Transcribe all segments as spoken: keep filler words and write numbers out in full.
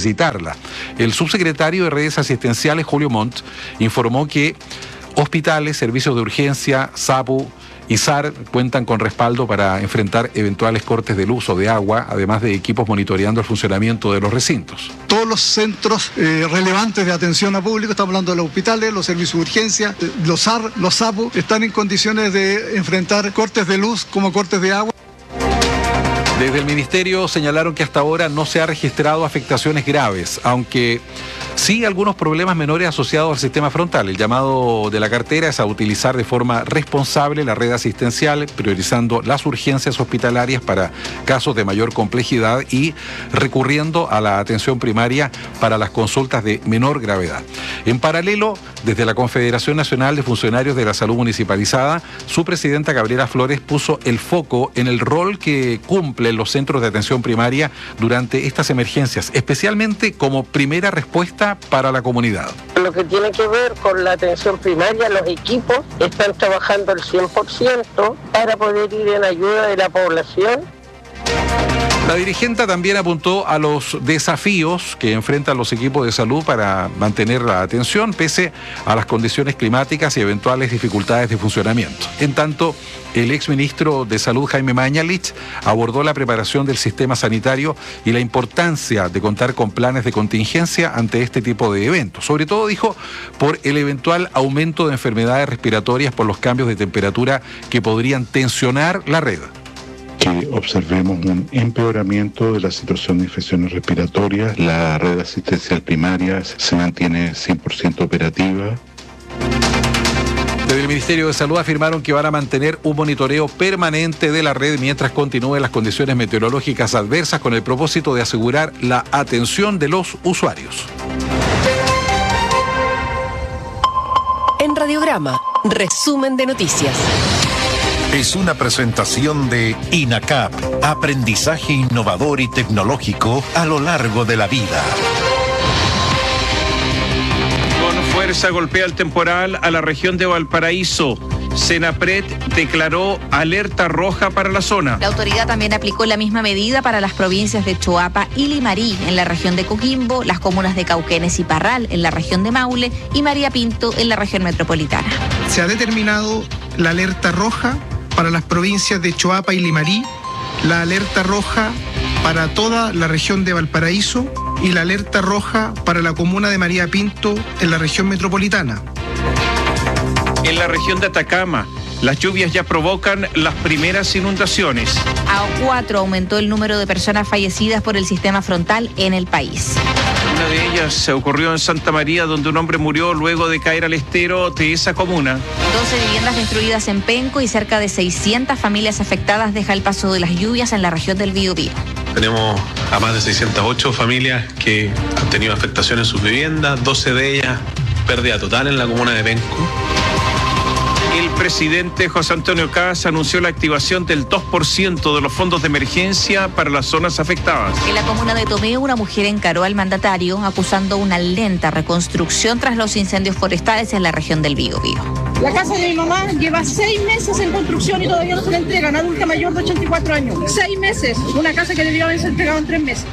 necesitarla. El subsecretario de Redes Asistenciales, Julio Montt, informó que hospitales, servicios de urgencia, SAPU y S A R cuentan con respaldo para enfrentar eventuales cortes de luz o de agua, además de equipos monitoreando el funcionamiento de los recintos. Todos los centros eh, relevantes de atención a público, estamos hablando de los hospitales, los servicios de urgencia, los S A R, los SAPU, están en condiciones de enfrentar cortes de luz como cortes de agua. Desde el Ministerio señalaron que hasta ahora no se ha registrado afectaciones graves, aunque sí algunos problemas menores asociados al sistema frontal. El llamado de la cartera es a utilizar de forma responsable la red asistencial, priorizando las urgencias hospitalarias para casos de mayor complejidad y recurriendo a la atención primaria para las consultas de menor gravedad. En paralelo, desde la Confederación Nacional de Funcionarios de la Salud Municipalizada, su presidenta Gabriela Flores puso el foco en el rol que cumplen los centros de atención primaria durante estas emergencias, especialmente como primera respuesta para la comunidad. Lo que tiene que ver con la atención primaria, los equipos están trabajando al cien por ciento para poder ir en ayuda de la población. La dirigenta también apuntó a los desafíos que enfrentan los equipos de salud para mantener la atención pese a las condiciones climáticas y eventuales dificultades de funcionamiento. En tanto, el exministro de Salud, Jaime Mañalich, abordó la preparación del sistema sanitario y la importancia de contar con planes de contingencia ante este tipo de eventos. Sobre todo, dijo, por el eventual aumento de enfermedades respiratorias por los cambios de temperatura que podrían tensionar la red. Que observemos un empeoramiento de la situación de infecciones respiratorias. La red asistencial primaria se mantiene cien por ciento operativa. Desde el Ministerio de Salud afirmaron que van a mantener un monitoreo permanente de la red mientras continúen las condiciones meteorológicas adversas con el propósito de asegurar la atención de los usuarios. En Radiograma, resumen de noticias. Es una presentación de INACAP, aprendizaje innovador y tecnológico a lo largo de la vida. Con fuerza golpea el temporal a la región de Valparaíso. Senapred declaró alerta roja para la zona. La autoridad también aplicó la misma medida para las provincias de Choapa y Limarí, en la región de Coquimbo, las comunas de Cauquenes y Parral, en la región de Maule, y María Pinto, en la región metropolitana. Se ha determinado la alerta roja para las provincias de Choapa y Limarí, la alerta roja para toda la región de Valparaíso y la alerta roja para la comuna de María Pinto en la región metropolitana. En la región de Atacama, las lluvias ya provocan las primeras inundaciones. A cuatro aumentó el número de personas fallecidas por el sistema frontal en el país. Una de ellas se ocurrió en Santa María, donde un hombre murió luego de caer al estero de esa comuna. doce viviendas destruidas en Penco y cerca de seiscientas familias afectadas deja el paso de las lluvias en la región del Biobío. Tenemos a más de seiscientas ocho familias que han tenido afectación en sus viviendas, doce de ellas pérdida total en la comuna de Penco. El presidente José Antonio Kast anunció la activación del dos por ciento de los fondos de emergencia para las zonas afectadas. En la comuna de Tomé, una mujer encaró al mandatario acusando una lenta reconstrucción tras los incendios forestales en la región del Biobío. La casa de mi mamá lleva seis meses en construcción y todavía no se la entregan, adulta mayor de ochenta y cuatro años. Seis meses, una casa que debió haberse entregado en tres meses.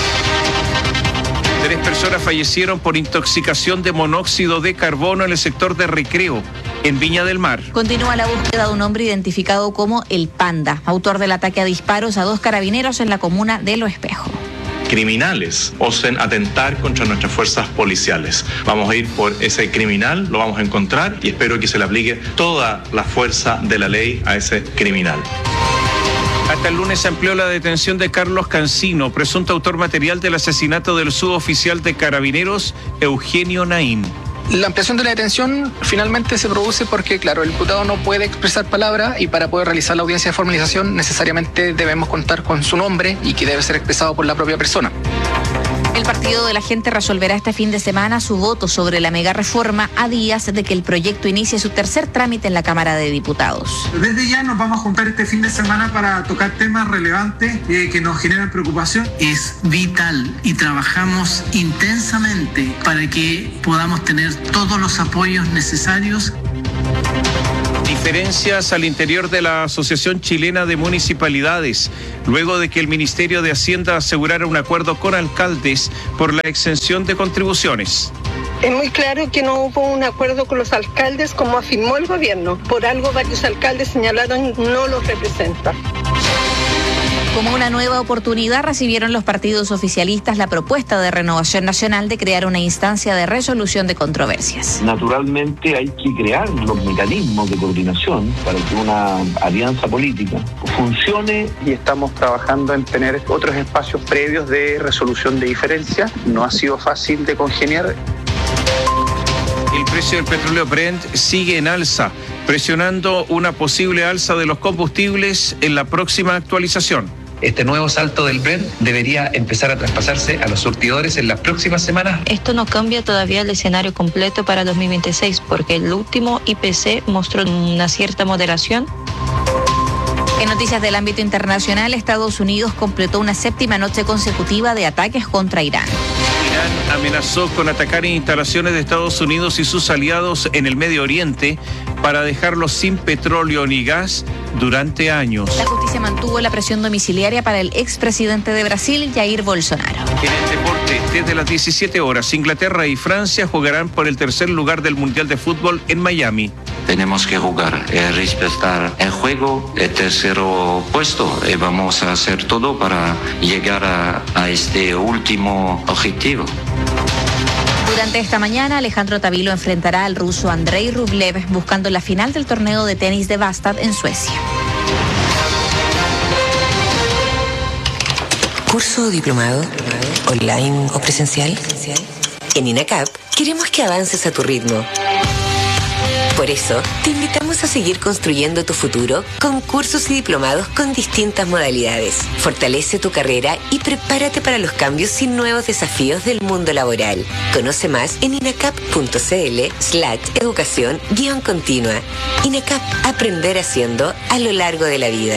Tres personas fallecieron por intoxicación de monóxido de carbono en el sector de Recreo, en Viña del Mar. Continúa la búsqueda de un hombre identificado como El Panda, autor del ataque a disparos a dos carabineros en la comuna de Lo Espejo. Criminales osen atentar contra nuestras fuerzas policiales. Vamos a ir por ese criminal, lo vamos a encontrar y espero que se le aplique toda la fuerza de la ley a ese criminal. Hasta el lunes se amplió la detención de Carlos Cancino, presunto autor material del asesinato del suboficial de Carabineros, Eugenio Naín. La ampliación de la detención finalmente se produce porque, claro, el imputado no puede expresar palabra y para poder realizar la audiencia de formalización necesariamente debemos contar con su nombre y que debe ser expresado por la propia persona. El Partido de la Gente resolverá este fin de semana su voto sobre la mega reforma a días de que el proyecto inicie su tercer trámite en la Cámara de Diputados. Desde ya nos vamos a juntar este fin de semana para tocar temas relevantes eh, que nos generan preocupación. Es vital y trabajamos intensamente para que podamos tener todos los apoyos necesarios. Diferencias al interior de la Asociación Chilena de Municipalidades, luego de que el Ministerio de Hacienda asegurara un acuerdo con alcaldes por la exención de contribuciones. Es muy claro que no hubo un acuerdo con los alcaldes, como afirmó el gobierno. Por algo varios alcaldes señalaron no los representa. Como una nueva oportunidad, recibieron los partidos oficialistas la propuesta de Renovación Nacional de crear una instancia de resolución de controversias. Naturalmente hay que crear los mecanismos de coordinación para que una alianza política funcione. Y estamos trabajando en tener otros espacios previos de resolución de diferencias. No ha sido fácil de congeniar. El precio del petróleo Brent sigue en alza, presionando una posible alza de los combustibles en la próxima actualización. Este nuevo salto del Brent debería empezar a traspasarse a los surtidores en las próximas semanas. Esto no cambia todavía el escenario completo para dos mil veintiséis, porque el último I P C mostró una cierta moderación. En noticias del ámbito internacional, Estados Unidos completó una séptima noche consecutiva de ataques contra Irán. Irán amenazó con atacar instalaciones de Estados Unidos y sus aliados en el Medio Oriente para dejarlos sin petróleo ni gas durante años. La justicia mantuvo la presión domiciliaria para el expresidente de Brasil, Jair Bolsonaro. En el deporte, desde las diecisiete horas, Inglaterra y Francia jugarán por el tercer lugar del Mundial de Fútbol en Miami. Tenemos que jugar, eh, respetar el juego, el tercero puesto, y vamos a hacer todo para llegar a, a este último objetivo. Durante esta mañana, Alejandro Tavilo enfrentará al ruso Andrei Rublev buscando la final del torneo de tenis de Bastad en Suecia. ¿Curso o diplomado? ¿Online o presencial? En INACAP queremos que avances a tu ritmo. Por eso, te invitamos a seguir construyendo tu futuro con cursos y diplomados con distintas modalidades. Fortalece tu carrera y prepárate para los cambios y nuevos desafíos del mundo laboral. Conoce más en inacap.cl slash educación guión continua. INACAP, aprender haciendo a lo largo de la vida.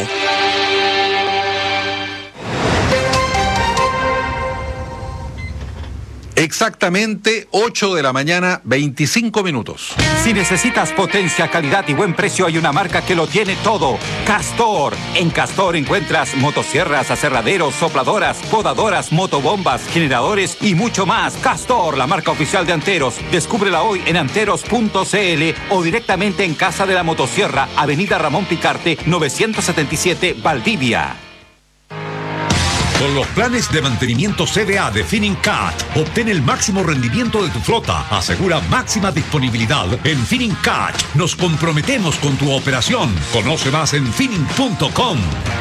Exactamente ocho de la mañana, veinticinco minutos. Si necesitas potencia, calidad y buen precio, hay una marca que lo tiene todo. Castor. En Castor encuentras motosierras, aserraderos, sopladoras, podadoras, motobombas, generadores y mucho más. Castor, la marca oficial de Anteros. Descúbrela hoy en anteros punto cl o directamente en Casa de la Motosierra, Avenida Ramón Picarte, novecientos setenta y siete, Valdivia. Con los planes de mantenimiento C D A de Finincat, obtén el máximo rendimiento de tu flota. Asegura máxima disponibilidad. En Finincat nos comprometemos con tu operación. Conoce más en finin punto com.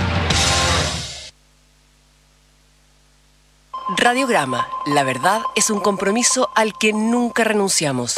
Radiograma. La verdad es un compromiso al que nunca renunciamos.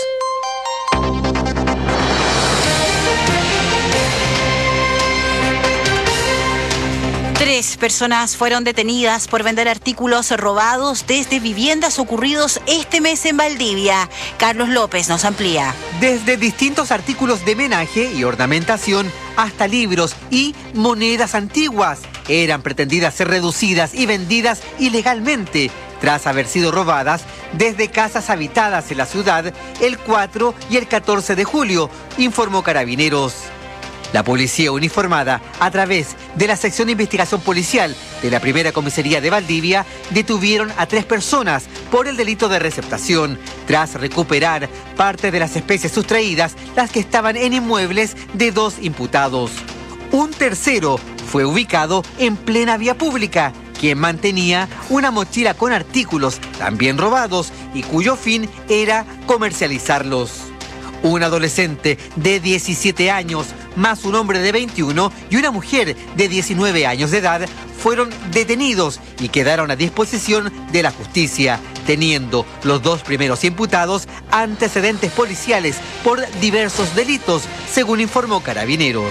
Tres personas fueron detenidas por vender artículos robados desde viviendas ocurridos este mes en Valdivia. Carlos López nos amplía. Desde distintos artículos de menaje y ornamentación hasta libros y monedas antiguas eran pretendidas ser reducidas y vendidas ilegalmente tras haber sido robadas desde casas habitadas en la ciudad el cuatro y el catorce de julio, informó Carabineros. La policía uniformada, a través de la sección de investigación policial de la primera comisaría de Valdivia, detuvieron a tres personas por el delito de receptación, tras recuperar parte de las especies sustraídas, las que estaban en inmuebles de dos imputados. Un tercero fue ubicado en plena vía pública, quien mantenía una mochila con artículos también robados y cuyo fin era comercializarlos. Un adolescente de diecisiete años, más un hombre de veintiuno y una mujer de diecinueve años de edad fueron detenidos y quedaron a disposición de la justicia, teniendo los dos primeros imputados antecedentes policiales por diversos delitos, según informó Carabineros.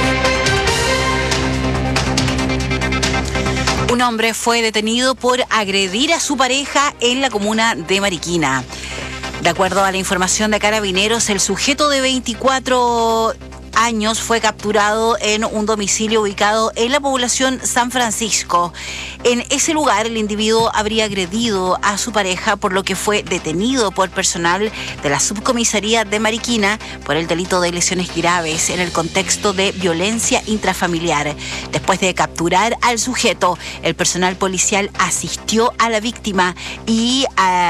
Un hombre fue detenido por agredir a su pareja en la comuna de Mariquina. De acuerdo a la información de Carabineros, el sujeto de veinticuatro años fue capturado en un domicilio ubicado en la población San Francisco. En ese lugar, el individuo habría agredido a su pareja, por lo que fue detenido por personal de la subcomisaría de Mariquina por el delito de lesiones graves en el contexto de violencia intrafamiliar. Después de capturar al sujeto, el personal policial asistió a la víctima y a